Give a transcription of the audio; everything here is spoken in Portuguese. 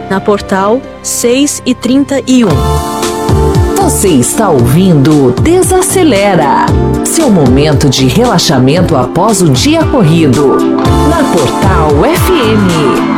na Portal 6h31. Você está ouvindo Desacelera, seu momento de relaxamento após o dia corrido, na Portal FM.